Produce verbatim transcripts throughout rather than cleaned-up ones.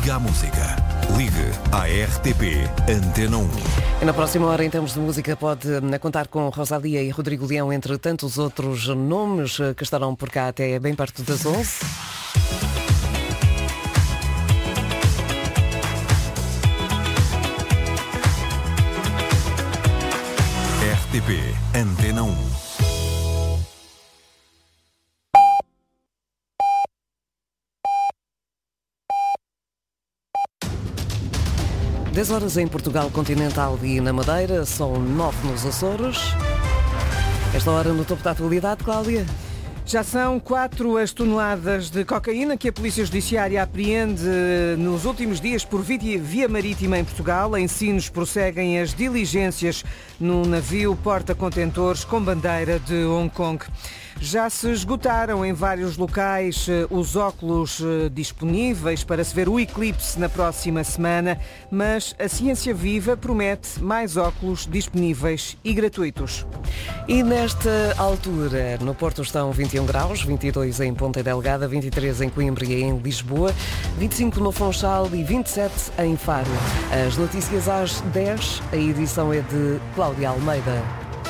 Liga à música. Ligue à R T P Antena um. E na próxima hora, em termos de música, pode contar com Rosalía e Rodrigo Leão, entre tantos outros nomes que estarão por cá até bem perto das onze. R T P Antena um. dez horas em Portugal continental e na Madeira, são nove nos Açores. Esta hora no topo da atualidade, Cláudia. Já são quatro as toneladas de cocaína que a Polícia Judiciária apreende nos últimos dias por via marítima em Portugal. Em Sines prosseguem as diligências num navio porta-contentores com bandeira de Hong Kong. Já se esgotaram em vários locais os óculos disponíveis para se ver o eclipse na próxima semana, mas a Ciência Viva promete mais óculos disponíveis e gratuitos. E nesta altura, no Porto estão vinte e um graus, vinte e dois em Ponta Delgada, vinte e três em Coimbra e em Lisboa, vinte e cinco no Funchal e vinte e sete em Faro. As notícias às dez, a edição é de Cláudia Almeida.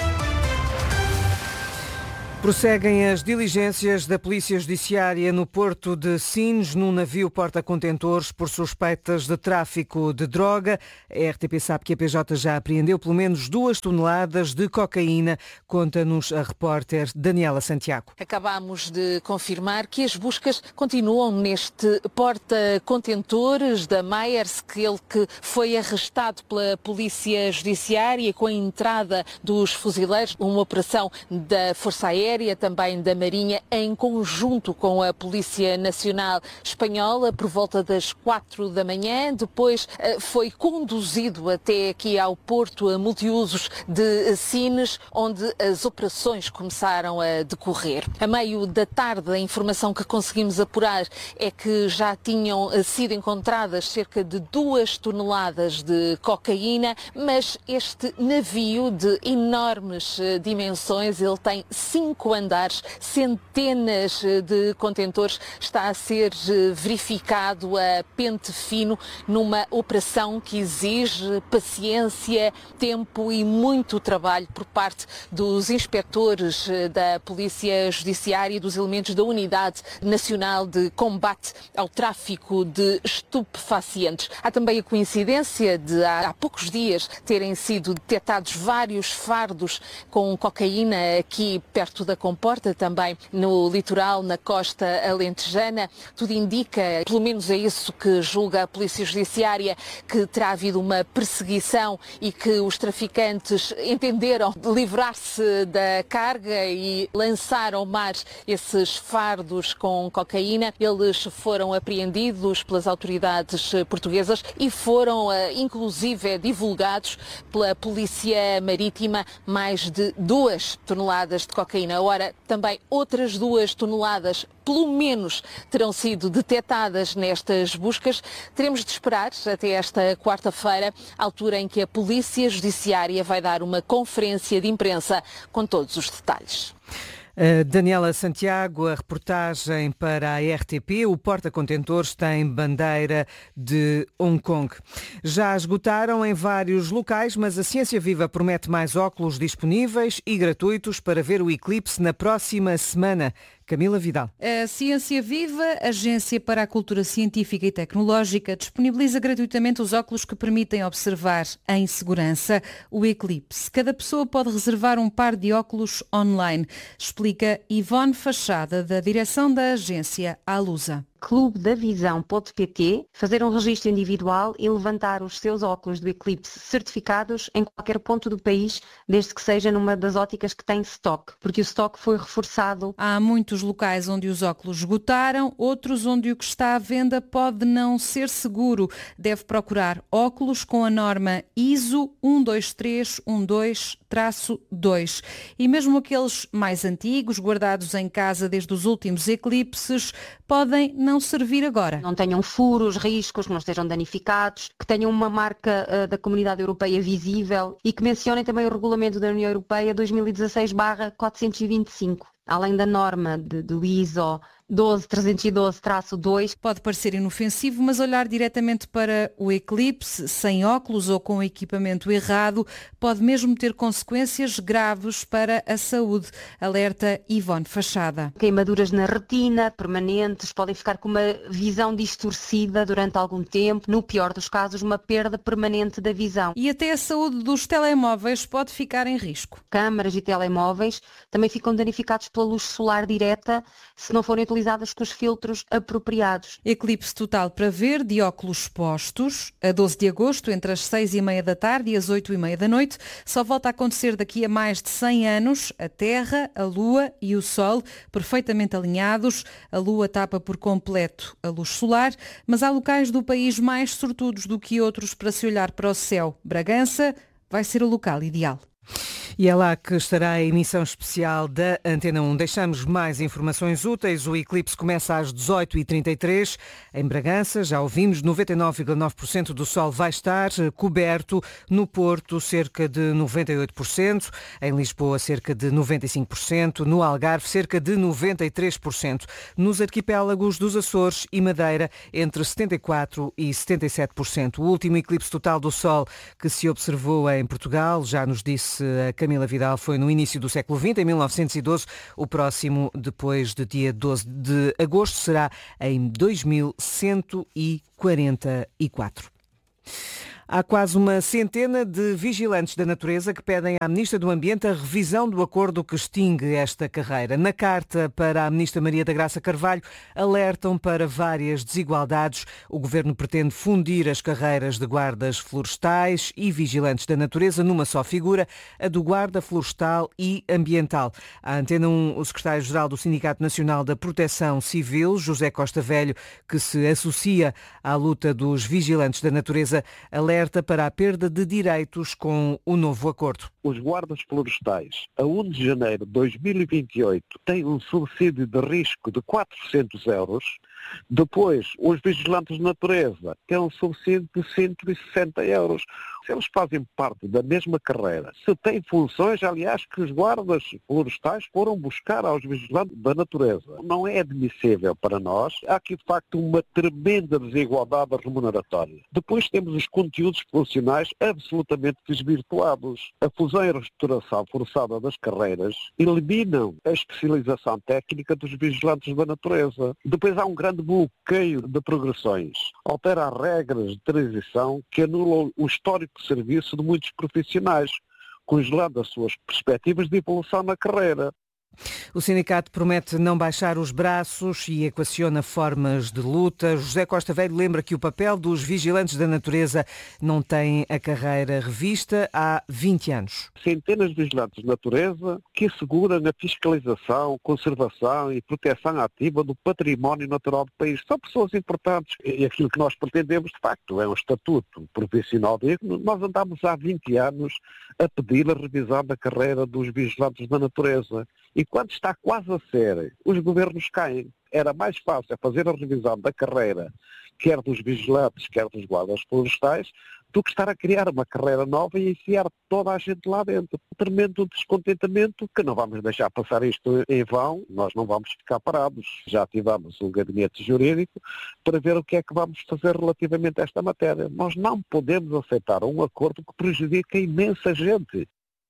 Prosseguem as diligências da Polícia Judiciária no Porto de Sines, num navio porta-contentores por suspeitas de tráfico de droga. A R T P sabe que a P J já apreendeu pelo menos duas toneladas de cocaína, conta-nos a repórter Daniela Santiago. Acabamos de confirmar que as buscas continuam neste porta-contentores da Maersk, ele que foi arrestado pela Polícia Judiciária com a entrada dos fuzileiros, uma operação da Força Aérea, também da Marinha, em conjunto com a Polícia Nacional Espanhola, por volta das quatro da manhã. Depois foi conduzido até aqui ao Porto Multiusos de Sines, onde as operações começaram a decorrer. A meio da tarde, a informação que conseguimos apurar é que já tinham sido encontradas cerca de duas toneladas de cocaína, mas este navio de enormes dimensões, ele tem cinco andares, centenas de contentores, está a ser verificado a pente fino numa operação que exige paciência, tempo e muito trabalho por parte dos inspectores da Polícia Judiciária e dos elementos da Unidade Nacional de Combate ao Tráfico de Estupefacientes. Há também a coincidência de há, há poucos dias terem sido detectados vários fardos com cocaína aqui perto da Comporta, também no litoral, na costa alentejana. Tudo indica, pelo menos é isso que julga a Polícia Judiciária, que terá havido uma perseguição e que os traficantes entenderam livrar-se da carga e lançar ao mar esses fardos com cocaína. Eles foram apreendidos pelas autoridades portuguesas e foram, inclusive, divulgados pela Polícia Marítima mais de duas toneladas de cocaína. Ora, também outras duas toneladas, pelo menos, terão sido detectadas nestas buscas. Teremos de esperar até esta quarta-feira, altura em que a Polícia Judiciária vai dar uma conferência de imprensa com todos os detalhes. Uh, Daniela Santiago, a reportagem para a R T P. O porta-contentores tem bandeira de Hong Kong. Já esgotaram em vários locais, mas a Ciência Viva promete mais óculos disponíveis e gratuitos para ver o eclipse na próxima semana. Camila Vidal. A Ciência Viva, Agência para a Cultura Científica e Tecnológica, disponibiliza gratuitamente os óculos que permitem observar em segurança o eclipse. Cada pessoa pode reservar um par de óculos online, explica Ivone Fachada, da direção da agência à Lusa. clube da visão ponto pt, fazer um registro individual e levantar os seus óculos do eclipse certificados em qualquer ponto do país, desde que seja numa das óticas que tem stock, porque o stock foi reforçado. Há muitos locais onde os óculos esgotaram, outros onde o que está à venda pode não ser seguro. Deve procurar óculos com a norma I S O um dois três um dois traço dois. E mesmo aqueles mais antigos, guardados em casa desde os últimos eclipses, podem não servir agora. Não tenham furos, riscos, que não estejam danificados, que tenham uma marca uh, da Comunidade Europeia visível e que mencionem também o Regulamento da União Europeia dois mil e dezasseis barra quatrocentos e vinte e cinco. Além da norma de, do I S O doze trezentos e doze traço dois. Pode parecer inofensivo, mas olhar diretamente para o eclipse, sem óculos ou com o equipamento errado, pode mesmo ter consequências graves para a saúde, alerta Ivone Fachada. Queimaduras na retina, permanentes, podem ficar com uma visão distorcida durante algum tempo, no pior dos casos, uma perda permanente da visão. E até a saúde dos telemóveis pode ficar em risco. Câmaras e telemóveis também ficam danificados pela luz solar direta se não forem utilizadas com os filtros apropriados. Eclipse total para ver, de óculos postos, a doze de agosto, entre as seis e meia da tarde e as oito e meia da noite. Só volta a acontecer daqui a mais de cem anos. A Terra, a Lua e o Sol, perfeitamente alinhados. A Lua tapa por completo a luz solar, mas há locais do país mais sortudos do que outros para se olhar para o céu. Bragança vai ser o local ideal. E é lá que estará a emissão especial da Antena um. Deixamos mais informações úteis. O eclipse começa às dezoito e trinta e três. Em Bragança, já ouvimos, noventa e nove vírgula nove por cento do sol vai estar coberto. No Porto, cerca de noventa e oito por cento. Em Lisboa, cerca de noventa e cinco por cento. No Algarve, cerca de noventa e três por cento. Nos arquipélagos dos Açores e Madeira, entre setenta e quatro por cento e setenta e sete por cento. O último eclipse total do sol que se observou em Portugal, já nos disse a Camila Vidal, foi no início do século vinte, em mil novecentos e doze. O próximo, depois de dia doze de agosto, será em dois mil cento e quarenta e quatro. Há quase uma centena de vigilantes da natureza que pedem à Ministra do Ambiente a revisão do acordo que extingue esta carreira. Na carta para a Ministra Maria da Graça Carvalho, alertam para várias desigualdades. O Governo pretende fundir as carreiras de guardas florestais e vigilantes da natureza numa só figura, a do guarda florestal e ambiental. À Antena um, o secretário-geral do Sindicato Nacional da Proteção Civil, José Costa Velho, que se associa à luta dos vigilantes da natureza, alerta para a perda de direitos com o novo acordo. Os guardas florestais, a primeiro de janeiro de dois mil e vinte e oito, têm um subsídio de risco de quatrocentos euros. Depois, os vigilantes de natureza têm um subsídio de cento e sessenta euros. Se eles fazem parte da mesma carreira, se têm funções, aliás, que os guardas florestais foram buscar aos vigilantes da natureza, não é admissível para nós. Há aqui, de facto, uma tremenda desigualdade remuneratória. Depois temos os conteúdos profissionais absolutamente desvirtuados. A fusão e reestruturação forçada das carreiras eliminam a especialização técnica dos vigilantes da natureza. Depois há um grande bloqueio de progressões. Altera as regras de transição que anulam o histórico de serviço de muitos profissionais, congelando as suas perspectivas de evolução na carreira. O sindicato promete não baixar os braços e equaciona formas de luta. José Costa Velho lembra que o papel dos vigilantes da natureza não tem a carreira revista há vinte anos. Centenas de vigilantes de natureza que asseguram a fiscalização, conservação e proteção ativa do património natural do país. São pessoas importantes e aquilo que nós pretendemos, de facto, é um estatuto profissional digno. Nós andamos há vinte anos a pedir a revisão da carreira dos vigilantes da natureza. E quando está quase a ser, os governos caem. Era mais fácil fazer a revisão da carreira, quer dos vigilantes, quer dos guardas florestais, do que estar a criar uma carreira nova e enfiar toda a gente lá dentro. Um tremendo descontentamento que não vamos deixar passar isto em vão, nós não vamos ficar parados. Já ativamos um gabinete jurídico para ver o que é que vamos fazer relativamente a esta matéria. Nós não podemos aceitar um acordo que prejudica imensa gente.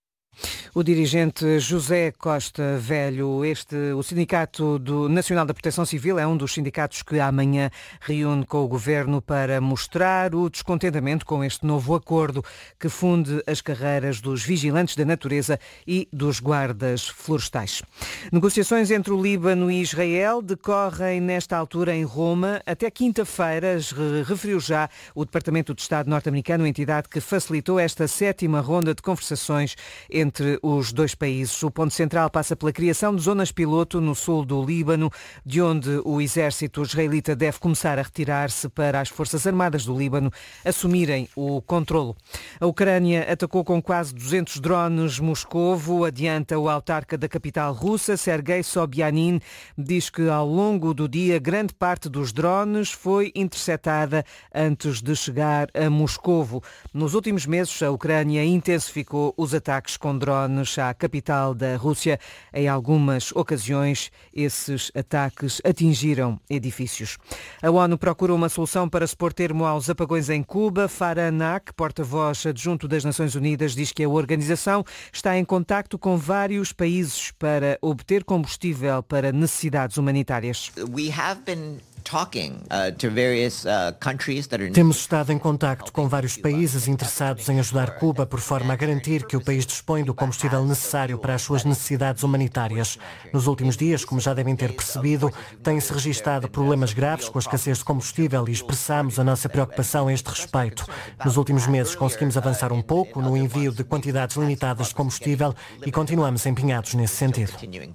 O dirigente José Costa Velho, este, o Sindicato do Nacional da Proteção Civil, é um dos sindicatos que amanhã reúne com o Governo para mostrar o descontentamento com este novo acordo que funde as carreiras dos vigilantes da natureza e dos guardas florestais. Negociações entre o Líbano e Israel decorrem nesta altura em Roma. Até quinta-feira, referiu já o Departamento de Estado norte-americano, entidade que facilitou esta sétima ronda de conversações entre os dois países. O ponto central passa pela criação de zonas piloto no sul do Líbano, de onde o exército israelita deve começar a retirar-se para as Forças Armadas do Líbano assumirem o controlo. A Ucrânia atacou com quase duzentos drones Moscovo, adianta o autarca da capital russa, Sergei Sobyanin, diz que ao longo do dia grande parte dos drones foi interceptada antes de chegar a Moscovo. Nos últimos meses, a Ucrânia intensificou os ataques com drones drones à capital da Rússia. Em algumas ocasiões, esses ataques atingiram edifícios. A ONU procura uma solução para se pôr termo aos apagões em Cuba. Farah Anak, porta-voz adjunto das Nações Unidas, diz que a organização está em contacto com vários países para obter combustível para necessidades humanitárias. We have been talking uh, to various uh, countries that are... Temos estado em contacto com vários países interessados em ajudar Cuba por forma a garantir que o país dispõe do combustível necessário para as suas necessidades humanitárias. Nos últimos dias, como já devem ter percebido, têm-se registado problemas graves com a escassez de combustível e expressamos a nossa preocupação a este respeito. Nos últimos meses conseguimos avançar um pouco no envio de quantidades limitadas de combustível e continuamos empenhados nesse sentido.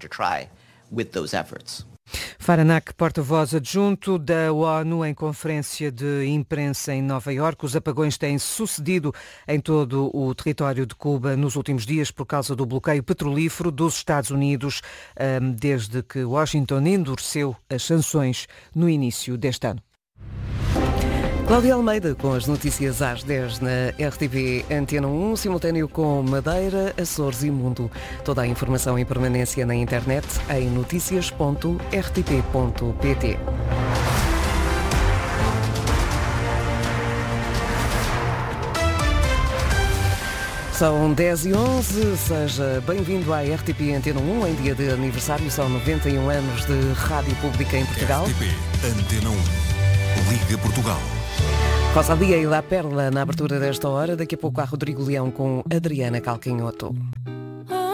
Farah Anak, porta-voz adjunto da ONU, em conferência de imprensa em Nova Iorque. Os apagões têm sucedido em todo o território de Cuba nos últimos dias por causa do bloqueio petrolífero dos Estados Unidos, desde que Washington endureceu as sanções no início deste ano. Cláudia Almeida com as notícias às dez na R T P Antena um, simultâneo com Madeira, Açores e Mundo. Toda a informação em permanência na internet em noticias ponto r t p ponto p t. São dez e onze, seja bem-vindo à R T P Antena um, em dia de aniversário, são noventa e um anos de Rádio Pública em Portugal. R T P Antena um, Liga Portugal. Rosa Dia e La Perla na abertura desta hora. Daqui a pouco há Rodrigo Leão com Adriana Calcanhoto.